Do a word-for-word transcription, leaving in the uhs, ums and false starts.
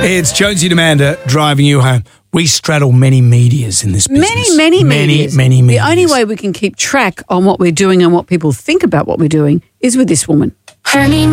It's Jonesy and Amanda driving you home. We straddle many medias in this business. Many, many, many, medias. many medias. The only way we can keep track on what we're doing and what people think about what we're doing is with this woman. Honey,